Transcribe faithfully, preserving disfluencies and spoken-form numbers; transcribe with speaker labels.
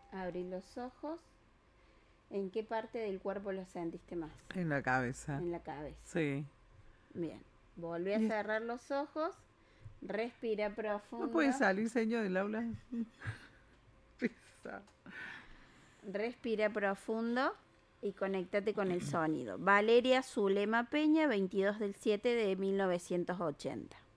Speaker 1: Abrí los ojos. ¿En qué parte del cuerpo lo sentiste más?
Speaker 2: En la cabeza.
Speaker 1: En la cabeza.
Speaker 2: Sí.
Speaker 1: Bien. Volví a
Speaker 2: Y es-
Speaker 1: cerrar los ojos. Respira profundo.
Speaker 2: ¿No puede salir, señor, del aula? Pesa.
Speaker 1: Respira profundo y conéctate con el sonido. Valeria Zulema Peña, veintidós del siete de mil novecientos ochenta.